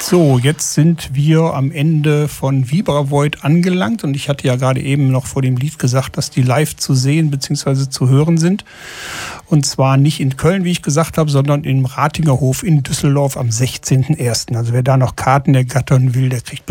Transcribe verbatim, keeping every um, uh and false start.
So, jetzt sind wir am Ende von Vibravoid angelangt und ich hatte ja gerade eben noch vor dem Lied gesagt, dass die live zu sehen bzw. zu hören sind. Und zwar nicht in Köln, wie ich gesagt habe, sondern im Ratinger Hof in Düsseldorf am sechzehnten ersten Also wer da noch Karten ergattern will, der kriegt